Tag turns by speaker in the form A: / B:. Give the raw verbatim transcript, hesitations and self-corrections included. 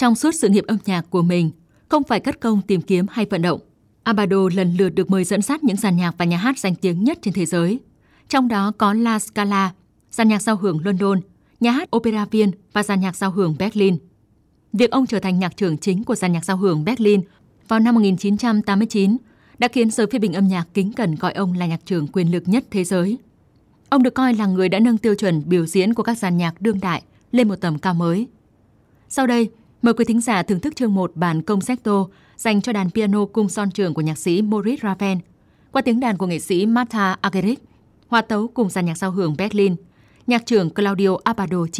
A: Trong suốt sự nghiệp âm nhạc của mình, không phải cất công tìm kiếm hay vận động, Abbado lần lượt được mời dẫn dắt những dàn nhạc và nhà hát danh tiếng nhất trên thế giới. Trong đó có La Scala, dàn nhạc giao hưởng London, nhà hát Opera Viên và dàn nhạc giao hưởng Berlin. Việc ông trở thành nhạc trưởng chính của dàn nhạc giao hưởng Berlin vào năm một nghìn chín trăm tám mươi chín đã khiến giới phê bình âm nhạc kính cẩn gọi ông là nhạc trưởng quyền lực nhất thế giới. Ông được coi là người đã nâng tiêu chuẩn biểu diễn của các dàn nhạc đương đại lên một tầm cao mới. Sau đây, mời quý thính giả thưởng thức chương một bản concerto dành cho đàn piano cung son trưởng của nhạc sĩ Moritz Ravel, qua tiếng đàn của nghệ sĩ Martha Argerich, hòa tấu cùng dàn nhạc giao hưởng Berlin, nhạc trưởng Claudio Abbado